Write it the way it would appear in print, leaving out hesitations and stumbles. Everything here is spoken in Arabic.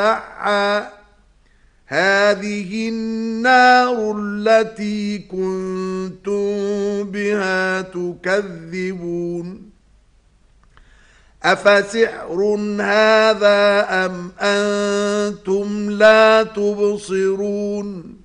هذه النار التي كنتم بها تكذبون أفسحر هذا أم أنتم لا تبصرون